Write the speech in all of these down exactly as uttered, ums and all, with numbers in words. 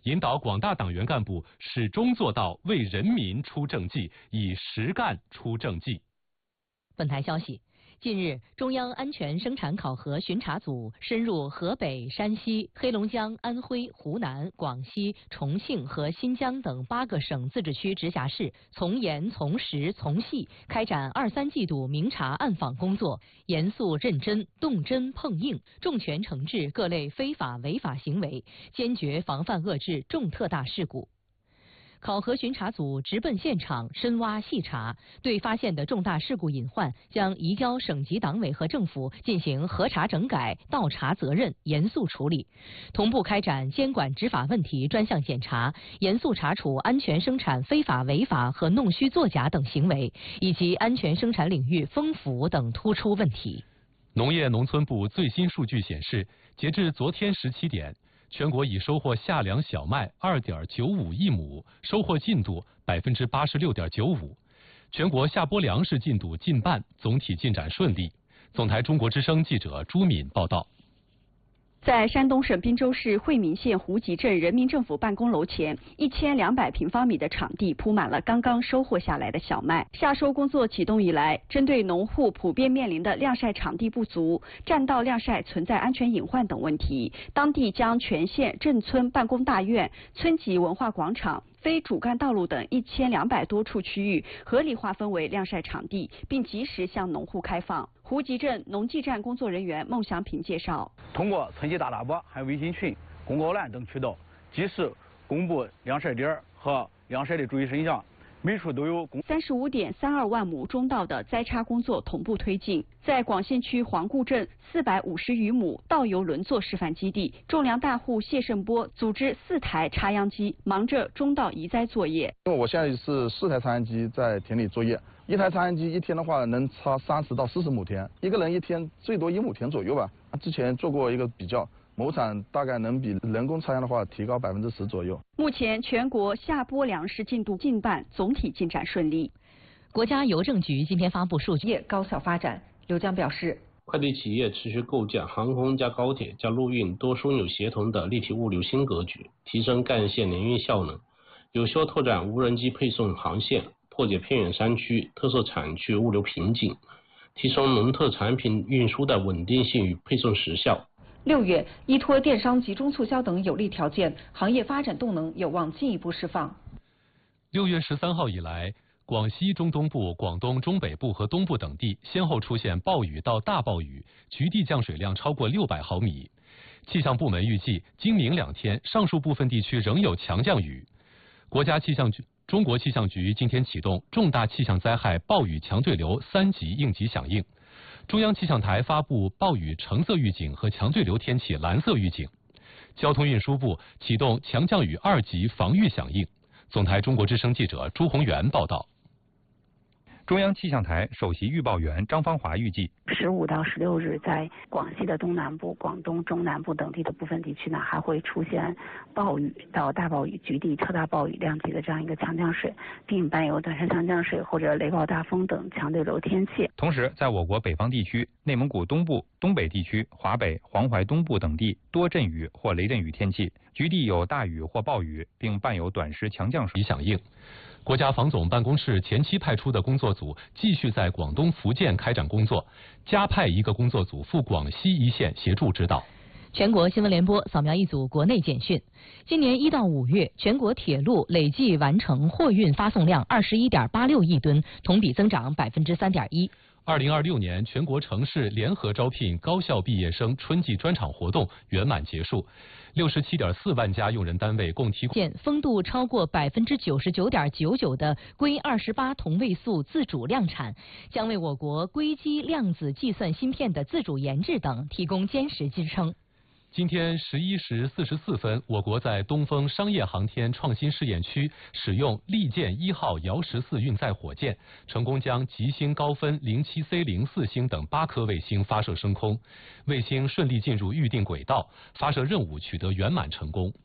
引导广大党员干部始终做到为人民出政绩，以实干出政绩。 本台消息。近日，中央安全生产考核巡查组深入河北、山西、黑龙江、安徽、湖南、广西、重庆和新疆等八个省自治区直辖市，从严从实从细开展二三季度明察暗访工作，严肃认真、动真碰硬，重拳惩治各类非法违法行为，坚决防范遏制重特大事故。考核巡查组直奔现场，深挖细查，对发现的重大事故隐患，将移交省级党委和政府进行核查整改、倒查责任，严肃处理；同步开展监管执法问题专项检查，严肃查处安全生产非法违法和弄虚作假等行为，以及安全生产领域风腐等突出问题。 农业农村部最新数据显示，截至昨天十七点。全国已收获夏粮小麦二点九五亿亩，收获进度百分之八十六点九五。全国下播粮食进度近半，总体进展顺利。总台中国之声记者朱敏报道。 在山东省滨州市惠民县胡集镇人民政府办公楼前，一千两百平方米的场地铺满了刚刚收获下来的小麦。夏收工作启动以来，针对农户普遍面临的晾晒场地不足、占道晾晒存在安全隐患等问题，当地将全县镇村办公大院、村级文化广场、非主干道路等一千两百多处区域合理划分为晾晒场地，并及时向农户开放。胡集镇农技站工作人员孟祥平介绍， 通过村级大喇叭、还有微信群、公告栏等渠道，及时公布晾晒点和晾晒的注意事项。每处都有三十五点三二万亩中稻的栽插工作同步推进。在广县区黄固镇四百五十余亩稻油轮作示范基地，种粮大户谢胜波组织四台插秧机，忙着中稻移栽作业。 因为我现在是四台插秧机在田里作业，一台插秧机一天的话能插三十到四十亩田，一个人一天最多一亩田左右吧。之前做过一个比较。亩产大概能比人工插秧的话提高百分之十左右。 目前全国下播粮食进度近半，总体进展顺利。 国家邮政局今天发布数据， 业高效发展。刘江表示， 快递企业持续构建航空加高铁加陆运多枢纽协同的立体物流新格局，提升干线联运效能，有效拓展无人机配送航线，破解偏远山区特色产区物流瓶颈，提升农特产品运输的稳定性与配送时效。 六月，依托电商集中促销等有利条件，行业发展动能有望进一步释放。 六月十三号以来，广西中东部、广东中北部和东部等地先后出现暴雨到大暴雨，局地降水量超过六百毫米。气象部门预计，今明两天上述部分地区仍有强降雨。国家气象局、中国气象局今天启动重大气象灾害暴雨强对流三级应急响应。中央气象台发布暴雨橙色预警和强对流天气蓝色预警，交通运输部启动强降雨二级防御响应。总台中国之声记者朱宏元报道。 中央气象台首席预报员张方华预计， 十五到十六日，在广西的东南部、广东中南部等地的部分地区呢，还会出现暴雨到大暴雨、局地特大暴雨量级的这样一个强降水，并伴有短时强降水或者雷暴大风等强对流天气。 同时，在我国北方地区、内蒙古东部、东北地区、华北、黄淮东部等地多阵雨或雷阵雨天气，局地有大雨或暴雨，并伴有短时强降水响应。国家防总办公室前期派出的工作组继续在广东、福建开展工作，加派一个工作组赴广西一线协助指导。 全国新闻联播扫描一组国内简讯。今年一到五月，全国铁路累计完成货运发送量二十一点八六亿吨，同比增长百分之三点一。 二零二六年全国城市联合招聘高校毕业生春季专场活动圆满结束，六十七点四万家用人单位共提供风度超过百分之九十九点九九的硅二十八同位素自主量产，将为我国硅基量子计算芯片的自主研制等提供坚实支撑。 今天十一时四十四分，我国在东风商业航天创新试验区使用利剑一号遥十四运载火箭，成功将极星高分零七 C 零四星等八颗卫星发射升空，卫星顺利进入预定轨道，发射任务取得圆满成功。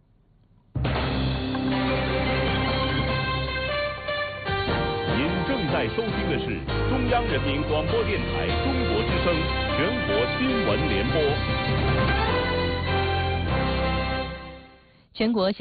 您正在收听的是中央人民广播电台中国之声全国新闻联播。 全国